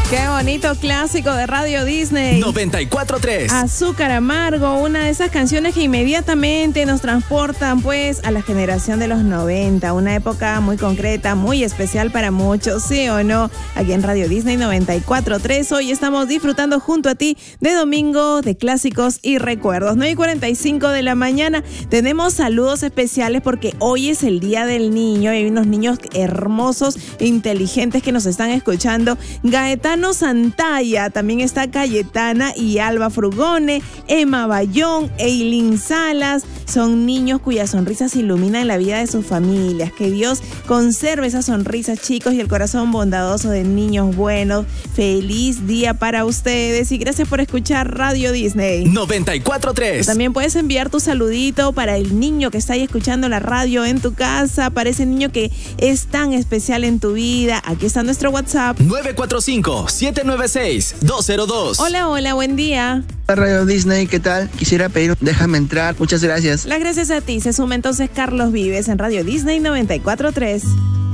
Qué bonito clásico de Radio Disney. 94.3. Azúcar Amargo, una de esas canciones que inmediatamente nos transportan pues a la generación de los 90, una época muy concreta, muy especial para muchos, ¿sí o no? Aquí en Radio Disney 94.3, hoy estamos disfrutando junto a ti de domingo de clásicos y recuerdos. 9:45 de la mañana, tenemos saludos especiales porque hoy es el Día del Niño y hay unos niños hermosos e inteligentes que nos están escuchando. Gaetano Santalla, también está Cayetana y Alba Frugone, Emma Bayón, Eileen Salas, son niños cuyas sonrisas iluminan la vida de sus familias. Que Dios conserve esas sonrisas, chicos, y el corazón bondadoso de niños buenos. Feliz día para ustedes y gracias por escuchar Radio Disney 94.3. También puedes enviar tu saludito para el niño que está ahí escuchando la radio en tu casa, para ese niño que es tan especial en tu vida. Aquí está nuestro WhatsApp 945-796-202. Hola, buen día. Radio Disney, ¿qué tal? Quisiera pedir Déjame Entrar. Muchas gracias. Las gracias a ti. Se suma entonces Carlos Vives en Radio Disney 94.3.